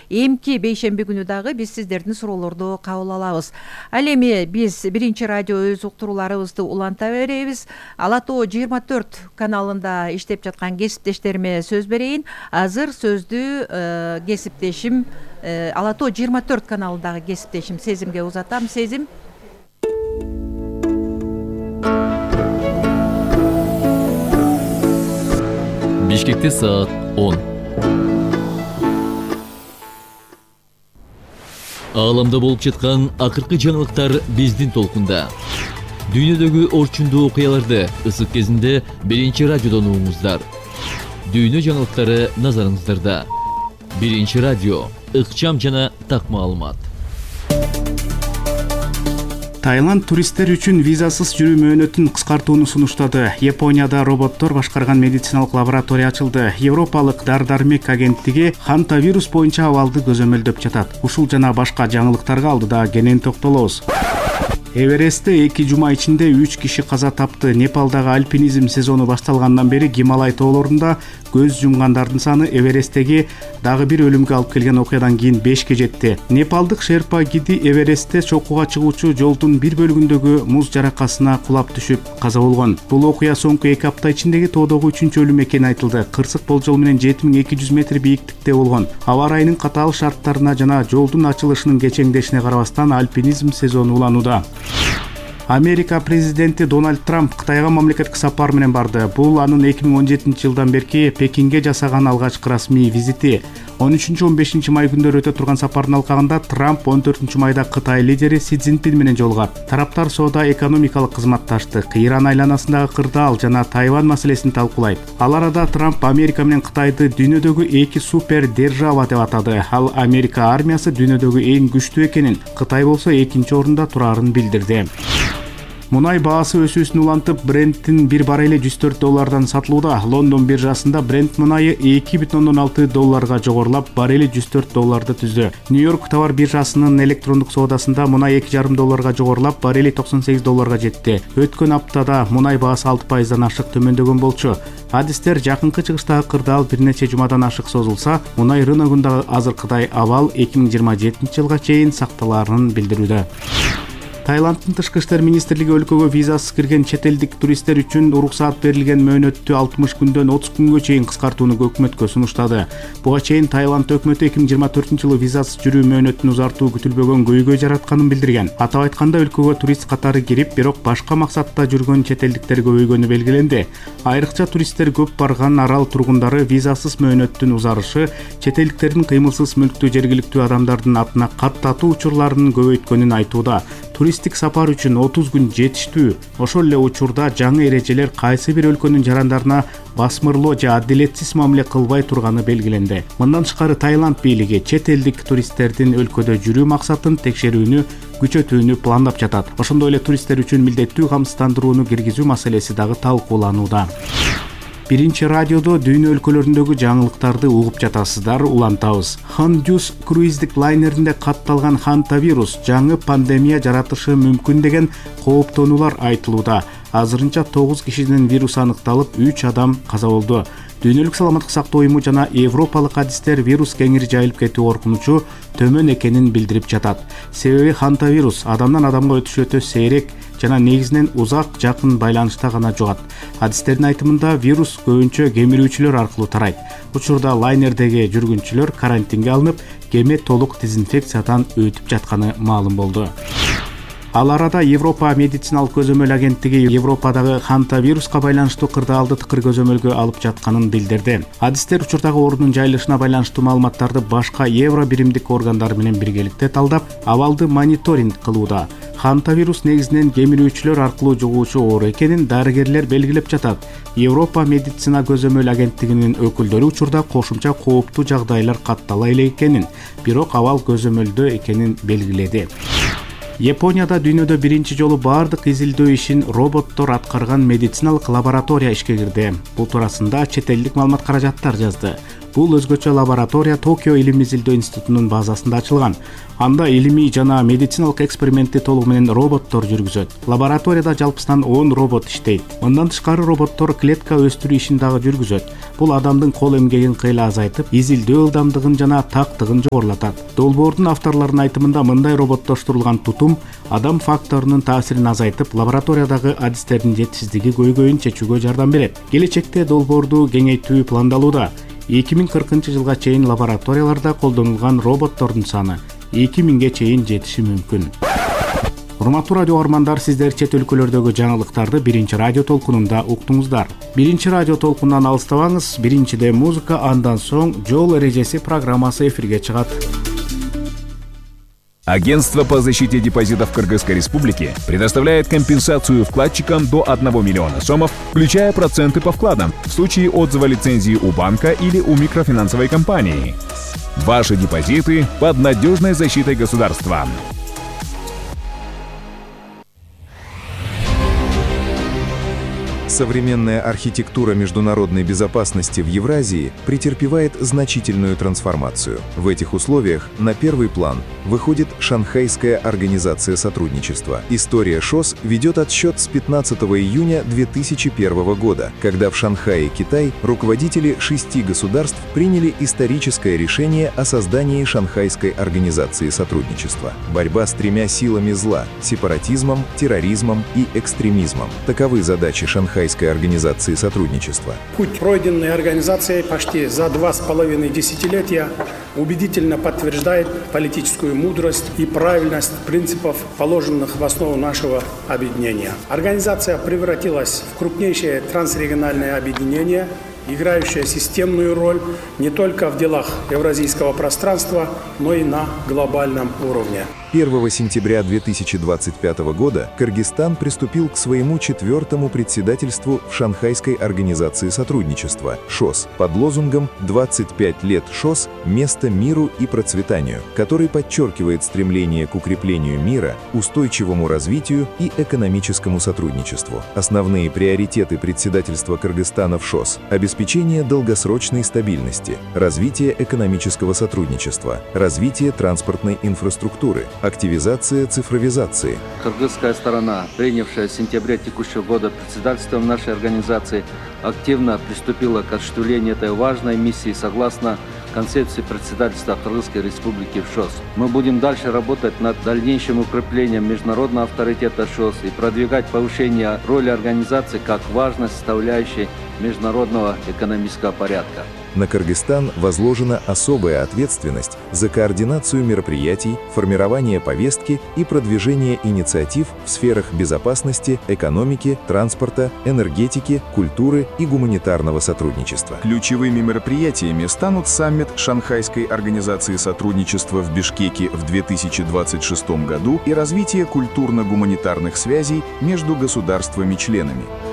эмки бейшемби күнү дагы биз сиздердин суроолорду кабыл алабыз. Ал эми биз биринчи радио өз уктурууларыбызды уланта беребиз. Ала Тоо 24 каналында иштеп жаткан кесиптештериме сөз берейин. Азыр сөздү кесиптешим Ала Тоо 24 каналындагы кесиптешим Сезимге узатам. Сезим. Бишкекте саат 10. Ааламда болуп жаткан акыркы жаңылыктар биздин толкунда. Дүйнөдөгү орчундуу окуяларды ысык кезинде биринчи радиодон угуңуздар. Дүйнө жаңылыктары назарыңыздарда. Биринчи радио, ыкчам жана так маалымат. Таиланд туристтер үчүн визасыз жүрүү мөөнөтүн кыскартууну сунуштады. Японияда роботтор башкарган медициналык лаборатория ачылды. Европалык дар-дармек агенттиги хантавирус боюнча абалды көзөмөлдөп жатат. Ушул жана башка жаңылыктарга алдыда кенен токтолобуз. Эверестте 2 жума ичинде 3 киши каза тапты. Непалдагы альпинизм сезону башталгандан бери Гималай тоолорунда көз жумгандардын саны Эвересттеги дагы бир өлүмгө алып келген окуядан кийин 5ке жетти. Непалдык Шерпа Гиди Эверестте чокууга чыгуучу жолдун бир бөлүгүндөгү муз жаракасына кулап түшүп каза болгон. Бул окуя соңку 2 апта ичиндеги тоодогу 3-чү өлүм экени айтылды. Кырсык болжол менен 7200 метр бийиктикте болгон. Аба ырайынын катаал шарттарына жана жолдун ачылышынын кечеңдешине карабастан альпинизм сезону уланууда. Америка президенти Дональд Трамп Кытайга мамлекеттик сапар менен барды. Бул анын 2017-жылдан берки Пекинге жасаган алгачкы расмий визити. 13-15 май күндөрү өтө турган сапардын алкагында Трамп 14 майда Кытай лидери Си Цзиньпин менен жолугат. Тараптар соода экономикалык кызматташтык, Иран айланасындагы кырдаал жана Тайвань маселесин талкуулайт. Ал арада Трамп Америка менен Кытайды дүйнөдөгү 2 супер держава деп атады. Ал Америка армиясы дүйнөдөгү эң күчтүү экенин, Кытай болсо 2-нчи орунда турарын билдирди. Мунай баасы өсүүсүн улантып, Бренттин bir барели $104 сатылууда. Лондон биржасында Брент мунайы $2,6 жогорулап, барели $104 түздү. Нью-Йорк товар биржасынын электрондук соодасында мунай $2,5 жогорулап, барели $98 жетти. Өткөн аптада мунай баасы 6% ашык төмөндөгөн болчу. Адистер жакынкы чыгыштагы кырдаал бир нече жумадан ашык созулса, мунай рыногундагы азыркыдай абал 2027-жылга чейин сакталарын билдирүүдө. Таиланддын тышкы иштер министрлиги өлкөгө визасыз кирген чет элдик туристтер үчүн уруксаат берилген мөөнөттү 60 күндөн 30 күнгө чейин кыскартууну өкмөткө сунуштады. Буга чейин Таиланд өкмөтү 2024-жылы визасыз жүрүү мөөнөтүн узартуу күтүлбөгөн көйгөй жаратканын билдирген. Атап айтканда, өлкөгө турист катары кирип, бирок башка максатта жүргөн чет элдиктер көбөйгөнү белгиленди. Айрыкча туристтер көп барган арал тургундары визасыз мөөнөттүн узарышы чет элдиктердин кыймылсыз мүлктүү жергиликтүү адамдардын атына каттатуу учурларынын көбөйткөнүн айтууда. Туристтик сапар үчүн 30 күн жетиштүү. Ошол эле учурда жаңы эрежелер кайсы бир өлкөнүн жарандарына басмырлоо же адилетсиз мамиле кылбай турганы белгиленди. Мындан тышкары Таиланд бийлиги чет элдик туристтердин өлкөдө жүрүү максатын текшерүүнү күчөтүүнү пландап жатат. Ошондой эле туристтер үчүн милдеттүү камсыздандырууну киргизүү маселеси дагы талкууланууда. Биринчи радиодо дүйнө өлкөлөрүндөгү жаңылыктарды угуп жатасыздар, улантабыз. Ханджус круиздик лайнеринде катталган хантавирус жаңы пандемия жаратышы мүмкүн деген кооптонуулар айтылууда. Азырынча 9 кишиден вирус аныкталып, 3 адам каза болду. Дүйнөлүк саламаттык сактоо уюму жана европалык адистер вирус кеңири жайылып кетүү коркунучу төмөн экенин билдирип жатат. Себеби хантавирус адамдан адамга өтүшү өтө сейрек жана негизинен узак жакын байланышта гана жугат. Адистердин айтымында вирус көбүнчө кемирүүчүлөр аркылуу тарайт. Учурда лайнердеги жүргүнчүлөр карантинге алынып, кеме толук дезинфекциядан өтүп жатканы маалым болду. Ал арада Европа медициналык көзөмөл агенттиги Европадагы хантавируска байланыштуу кырдаалды тыкыр көзөмөлгө алып жатканын билдирди. Адистер учурдагы ордунун жайылышына байланыштуу маалыматтарды башка евро биримдик органдар менен биргеликте талдап, абалды мониторинг кылууда. Хантавирус негизинен кемирүүчүлөр аркылуу жугуучу оору экенин дарыгерлер белгилеп жатат. Европа медицина көзөмөл агенттигинин өкүлдөрү учурда кошумча кооптуу жагдайлар каттала элек экенин, бирок абал көзөмөлдө экенин белгиледи. Японияда дүйнөдө биринчи жолу бардык изилдөө ишин роботтор аткарган медициналык лаборатория ишке кирди. Бул туурасында чет элдик маалымат каражаттар жазды. Бул өзгөчө лаборатория Токио илимий изилдөө институтунун базасында ачылган. Анда илимий жана медициналык экспериментти толугу менен роботтор жүргүзөт. Лабораторияда жалпысынан 10 робот иштейт. Мындан тышкары роботтор клетка өстүрүү ишин дагы жүргүзөт. Бул адамдын кол эмгегин кыйла азайтып, изилдөө ылдамдыгын жана тактыгын жогорулатат. Долбоордун авторлорунун айтымында мындай роботтоштурулган тутум адам факторунун таасирин азайтып, лабораториядагы адистердин жетишсиздиги көйгөйүн чечүүгө жардам берет. Келечекте долбоорду кеңейтүү пландалууда. 2040 жылга чейин лабораторияларда колдонулган роботтордун саны 2000ге чейин жетиши мүмкүн. Урматтуу радио угармандар, сиздер чет өлкөлөрдөгү жаңылыктарды биринчи радио толкунунда уктуңуздар. Биринчи радио толкунунан алыстабаңыз. Биринчиде музыка, андан соң жол эрежеси программасы эфирге чыгат. Агентство по защите депозитов Кыргызской Республики предоставляет компенсацию вкладчикам до 1 миллиона сомов, включая проценты по вкладам, в случае отзыва лицензии у банка или у микрофинансовой компании. Ваши депозиты под надежной защитой государства. Современная архитектура международной безопасности в Евразии претерпевает значительную трансформацию. В этих условиях на первый план выходит Шанхайская организация сотрудничества. История ШОС ведет отсчет с 15 июня 2001 года, когда в Шанхае, Китай, руководители 6 государств приняли историческое решение о создании Шанхайской организации сотрудничества. Борьба с 3 силами зла – сепаратизмом, терроризмом и экстремизмом. Таковы задачи Шанхайской организации сотрудничества. Путь, пройденный организацией почти за 2,5 десятилетия, убедительно подтверждает политическую мудрость и правильность принципов, положенных в основу нашего объединения. Организация превратилась в крупнейшее трансрегиональное объединение, играющее системную роль не только в делах евразийского пространства, но и на глобальном уровне. 1 сентября 2025 года Кыргызстан приступил к своему 4-му председательству в Шанхайской организации сотрудничества ШОС под лозунгом «25 лет ШОС. Место миру и процветанию», который подчеркивает стремление к укреплению мира, устойчивому развитию и экономическому сотрудничеству. Основные приоритеты председательства Кыргызстана в ШОС – обеспечение долгосрочной стабильности, развитие экономического сотрудничества, развитие транспортной инфраструктуры, активизация цифровизации. Кыргызская сторона, принявшая в сентябре текущего года председательством нашей организации, активно приступила к осуществлению этой важной миссии согласно концепции председательства Кыргызской Республики в ШОС. Мы будем дальше работать над дальнейшим укреплением международного авторитета ШОС и продвигать повышение роли организации как важной составляющей международного экономического порядка. На Кыргызстан возложена особая ответственность за координацию мероприятий, формирование повестки и продвижение инициатив в сферах безопасности, экономики, транспорта, энергетики, культуры и гуманитарного сотрудничества. Ключевыми мероприятиями станут саммит Шанхайской организации сотрудничества в Бишкеке в 2026 году и развитие культурно-гуманитарных связей между государствами-членами.